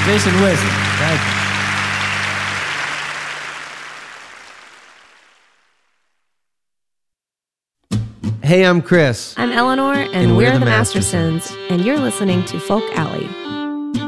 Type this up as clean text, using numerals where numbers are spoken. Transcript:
Jason Wisdom. Thank you. Hey, I'm Chris. I'm Eleanor, and we're the Mastersons, and you're listening to Folk Alley.